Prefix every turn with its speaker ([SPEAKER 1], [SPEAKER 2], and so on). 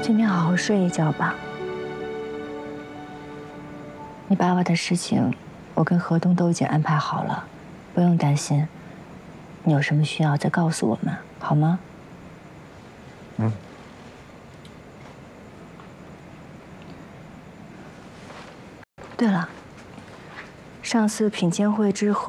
[SPEAKER 1] 今天好好睡一觉吧。你爸爸的事情，我跟河东都已经安排好了，不用担心。你有什么需要再告诉我们，好吗？
[SPEAKER 2] 嗯。
[SPEAKER 1] 对了，上次品鉴会之后。